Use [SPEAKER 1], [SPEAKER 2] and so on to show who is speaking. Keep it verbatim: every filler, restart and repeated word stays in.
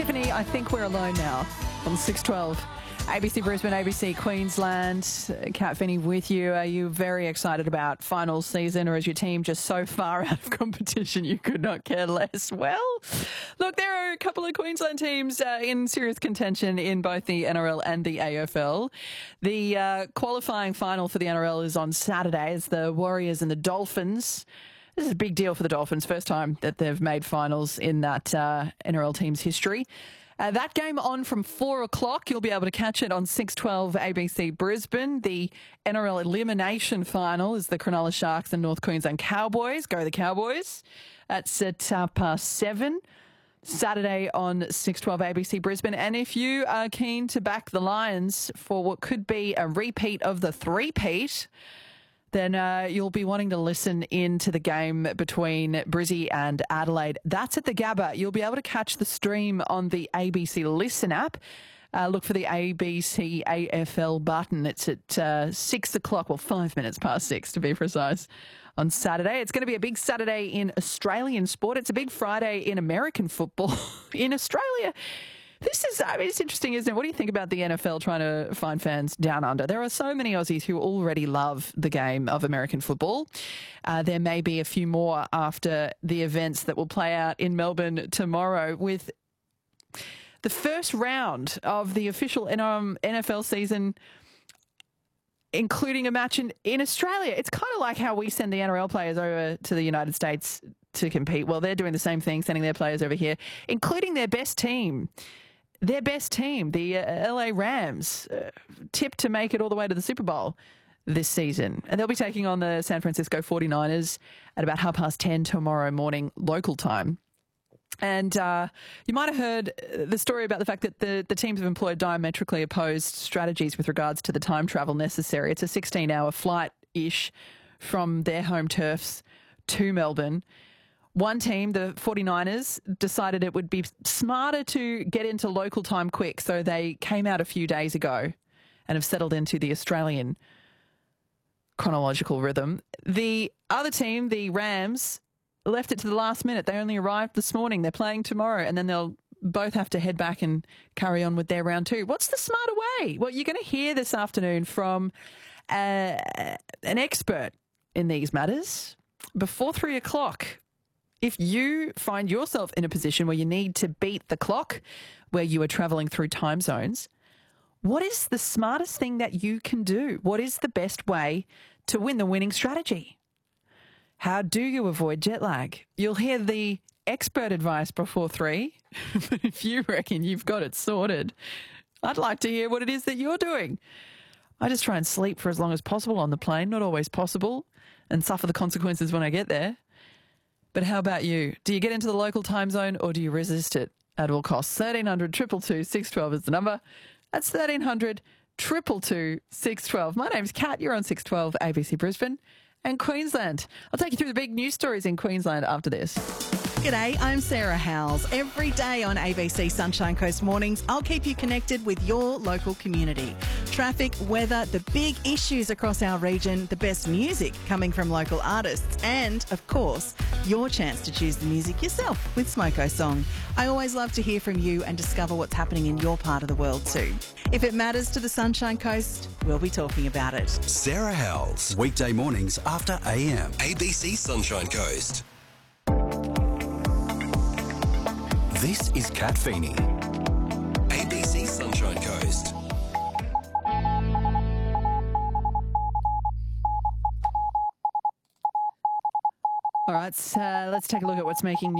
[SPEAKER 1] Feeney, I think we're alone now on six twelve. A B C Brisbane, A B C Queensland. Kat Feeney with you. Are you very excited about final season, or is your team just so far out of competition you could not care less? Well, look, there are a couple of Queensland teams uh, in serious contention in both the N R L and the A F L. The uh, qualifying final for the N R L is on Saturday. It's the Warriors and the Dolphins. This is a big deal for the Dolphins. First time that they've made finals in that uh, N R L team's history. Uh, that game on from four o'clock. You'll be able to catch it on six twelve A B C Brisbane. The N R L elimination final is the Cronulla Sharks and North Queensland Cowboys. Go the Cowboys. That's at uh, past seven. Saturday on six twelve A B C Brisbane. And if you are keen to back the Lions for what could be a repeat of the three-peat, then uh, you'll be wanting to listen in to the game between Brizzy and Adelaide. That's at the Gabba. You'll be able to catch the stream on the A B C Listen app. Uh, look for the A B C A F L button. It's at uh, six o'clock, well, five minutes past six to be precise, on Saturday. It's going to be a big Saturday in Australian sport. It's a big Friday in American football in Australia. This is, I mean, it's interesting, isn't it? What do you think about the N F L trying to find fans down under? There are so many Aussies who already love the game of American football. Uh, there may be a few more after the events that will play out in Melbourne tomorrow, with the first round of the official N F L season including a match in, in Australia. It's kind of like how we send the N R L players over to the United States to compete. Well, they're doing the same thing, sending their players over here, including their best team. Their best team, the uh, L A Rams, uh, tipped to make it all the way to the Super Bowl this season. And they'll be taking on the San Francisco forty-niners at about half past ten tomorrow morning, local time. And uh, you might have heard the story about the fact that the, the teams have employed diametrically opposed strategies with regards to the time travel necessary. It's a sixteen-hour flight-ish from their home turfs to Melbourne. One team, the forty-niners, decided it would be smarter to get into local time quick, so they came out a few days ago and have settled into the Australian chronological rhythm. The other team, the Rams, left it to the last minute. They only arrived this morning. They're playing tomorrow, and then they'll both have to head back and carry on with their round two. What's the smarter way? Well, you're going to hear this afternoon from uh, an expert in these matters before three o'clock. If you find yourself in a position where you need to beat the clock, where you are travelling through time zones, what is the smartest thing that you can do? What is the best way to win the winning strategy? How do you avoid jet lag? You'll hear the expert advice before three, but if you reckon you've got it sorted, I'd like to hear what it is that you're doing. I just try and sleep for as long as possible on the plane, not always possible, and suffer the consequences when I get there. But how about you? Do you get into the local time zone, or do you resist it at all costs? thirteen hundred, two two two, six one two is the number. That's thirteen hundred, two two two, six one two. My name's Kat. You're on six twelve A B C Brisbane and Queensland. I'll take you through the big news stories in Queensland after this.
[SPEAKER 2] G'day, I'm Sarah Howells. Every day on A B C Sunshine Coast Mornings, I'll keep you connected with your local community. Traffic, weather, the big issues across our region, the best music coming from local artists, and, of course, your chance to choose the music yourself with Smoko Song. I always love to hear from you and discover what's happening in your part of the world too. If it matters to the Sunshine Coast, we'll be talking about it.
[SPEAKER 3] Sarah Howells, weekday mornings after A M. A B C Sunshine Coast. This is Kat Feeney. A B C Sunshine Coast.
[SPEAKER 1] All right, so let's take a look at what's making